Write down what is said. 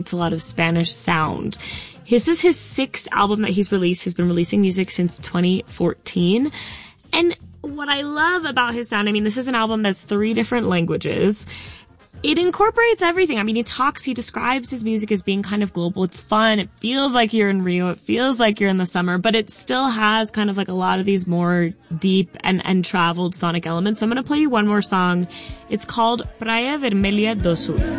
It's a lot of Spanish sound. This is his 6th album that he's released. He's been releasing music since 2014. And what I love about his sound, I mean, this is an album that's 3 different languages. It incorporates everything. I mean, he describes his music as being kind of global. It's fun. It feels like you're in Rio. It feels like you're in the summer, but it still has kind of like a lot of these more deep and traveled sonic elements. So I'm going to play you one more song. It's called Praia Vermelha do Sul.